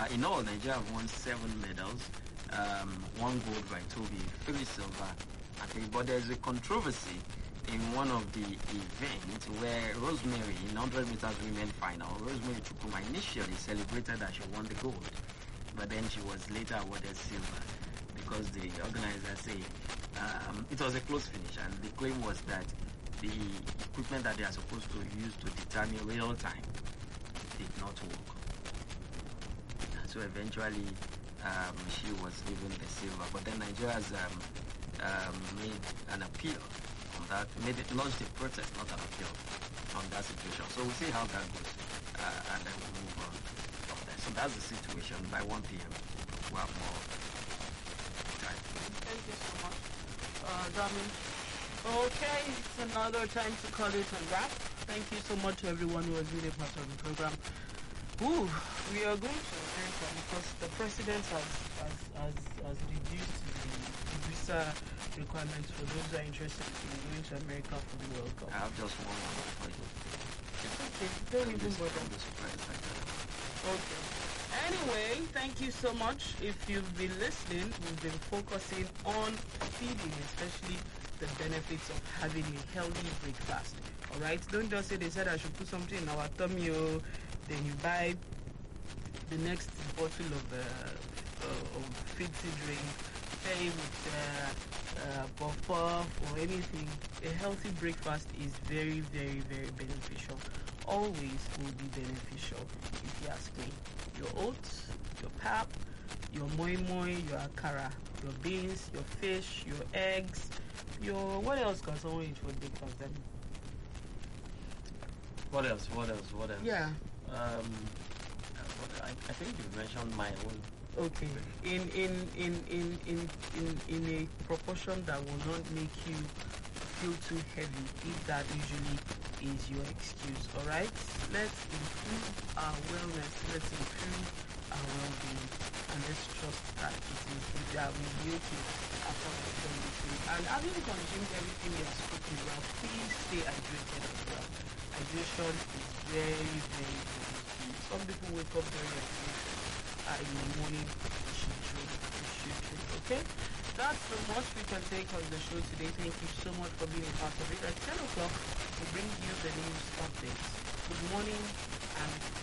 In all, Nigeria have won 7 medals, 1 gold by Toby, 3 silver, I think. But there's a controversy in one of the events where Rosemary, in 100 meters women final, Rosemary Chukuma initially celebrated that she won the gold, but then she was later awarded silver because the organizer say it was a close finish, and the claim was that the equipment that they are supposed to use to determine real time did not work. So eventually she was given the silver, but then Nigeria has made an appeal on that, launched a protest, not an appeal, on that situation. So we'll see how that goes, and then we'll move on from there. So that's the situation. By 1 p.m. we'll have more time. Thank you so much, Dami. Okay, it's another time to call it a wrap. Thank you so much to everyone who has been a part of the program. Ooh, we are going to end because the president has reduced the visa requirements for those who are interested in going to America for the World Cup. I have just one for you. It's okay, don't even bother. Okay. Anyway, thank you so much. If you've been listening, we've been focusing on feeding, especially the benefits of having a healthy breakfast. Alright, don't just say they said I should put something in our tummy, then you buy the next bottle of fizzy drink, pay with puff or anything. A healthy breakfast is very, very, very beneficial. Always will be beneficial, if you ask me. Your oats, your pap, your moi moi, your akara, your beans, your fish, your eggs, your what else can someone eat for breakfast then? What else? Yeah. I think you mentioned my own. Okay. In a proportion that will not make you feel too heavy, if that usually is your excuse. Alright? Let's improve our wellness, let's improve our well-being, and let's trust that that will be okay after everything. And having consumed everything we have spoken about, please stay hydrated as well. Hydration is very, very important. Some people wake up very early in the morning, should drink, okay? That's the most we can take on the show today. Thank you so much for being a part of it. At 10 o'clock, we'll bring you the news updates. Good morning and